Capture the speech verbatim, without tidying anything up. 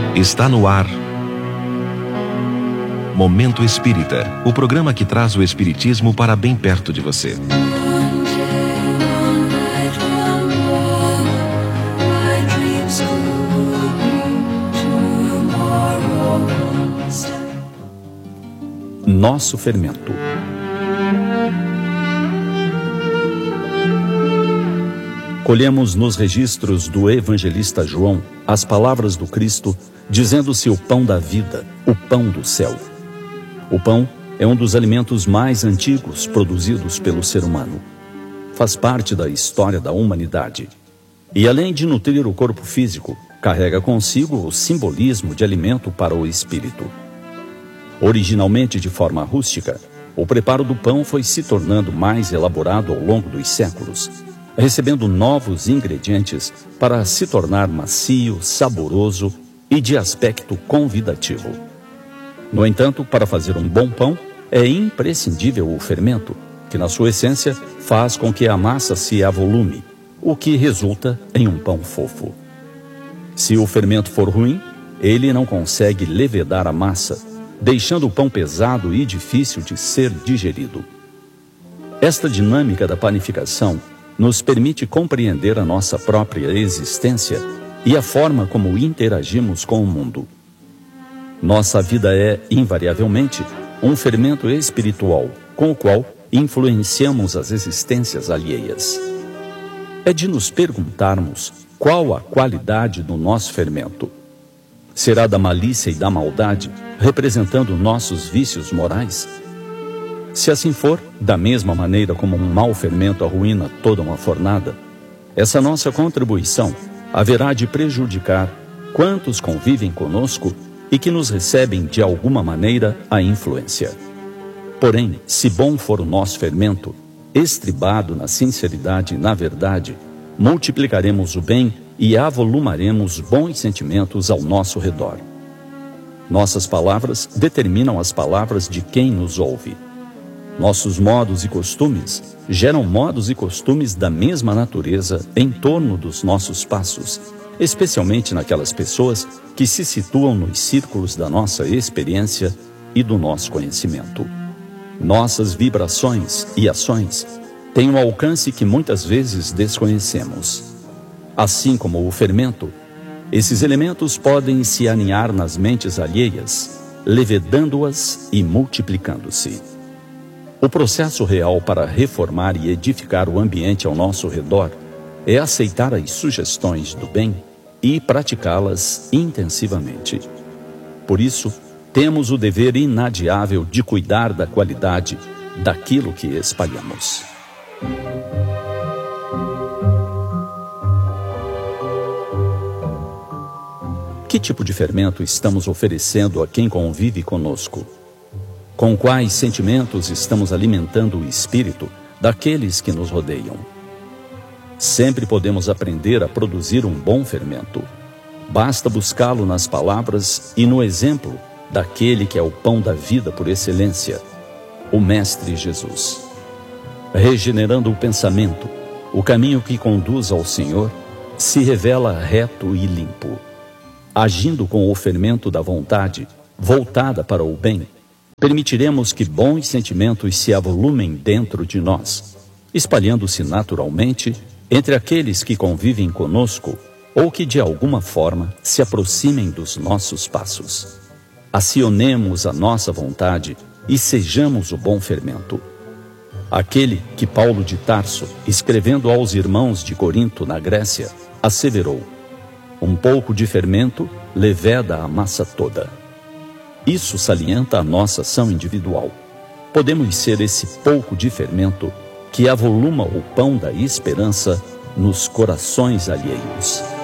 Está no ar. Momento Espírita, o programa que traz o Espiritismo para bem perto de você. Nosso fermento. Colhemos nos registros do evangelista João as palavras do Cristo dizendo-se o pão da vida, o pão do céu. O pão é um dos alimentos mais antigos produzidos pelo ser humano. Faz parte da história da humanidade. E além de nutrir o corpo físico, carrega consigo o simbolismo de alimento para o espírito. Originalmente de forma rústica, o preparo do pão foi se tornando mais elaborado ao longo dos séculos, recebendo novos ingredientes para se tornar macio, saboroso e de aspecto convidativo. No entanto, para fazer um bom pão, é imprescindível o fermento, que na sua essência faz com que a massa se avolume, o que resulta em um pão fofo. Se o fermento for ruim, ele não consegue levedar a massa, deixando o pão pesado e difícil de ser digerido. Esta dinâmica da panificação nos permite compreender a nossa própria existência e a forma como interagimos com o mundo. Nossa vida é, invariavelmente, um fermento espiritual, com o qual influenciamos as existências alheias. É de nos perguntarmos qual a qualidade do nosso fermento. Será da malícia e da maldade, representando nossos vícios morais? Se assim for, da mesma maneira como um mau fermento arruína toda uma fornada, essa nossa contribuição haverá de prejudicar quantos convivem conosco e que nos recebem de alguma maneira a influência. Porém, se bom for o nosso fermento, estribado na sinceridade e na verdade, multiplicaremos o bem e avolumaremos bons sentimentos ao nosso redor. Nossas palavras determinam as palavras de quem nos ouve. Nossos modos e costumes geram modos e costumes da mesma natureza em torno dos nossos passos, especialmente naquelas pessoas que se situam nos círculos da nossa experiência e do nosso conhecimento. Nossas vibrações e ações têm um alcance que muitas vezes desconhecemos. Assim como o fermento, esses elementos podem se aninhar nas mentes alheias, levedando-as e multiplicando-se. O processo real para reformar e edificar o ambiente ao nosso redor é aceitar as sugestões do bem e praticá-las intensivamente. Por isso, temos o dever inadiável de cuidar da qualidade daquilo que espalhamos. Que tipo de fermento estamos oferecendo a quem convive conosco? Com quais sentimentos estamos alimentando o espírito daqueles que nos rodeiam? Sempre podemos aprender a produzir um bom fermento. Basta buscá-lo nas palavras e no exemplo daquele que é o pão da vida por excelência, o Mestre Jesus. Regenerando o pensamento, o caminho que conduz ao Senhor se revela reto e limpo. Agindo com o fermento da vontade, voltada para o bem, permitiremos que bons sentimentos se avolumem dentro de nós, espalhando-se naturalmente entre aqueles que convivem conosco ou que de alguma forma se aproximem dos nossos passos. Acionemos a nossa vontade e sejamos o bom fermento. Aquele que Paulo de Tarso, escrevendo aos irmãos de Corinto, na Grécia, asseverou: um pouco de fermento leveda a massa toda. Isso salienta a nossa ação individual. Podemos ser esse pouco de fermento que avoluma o pão da esperança nos corações alheios.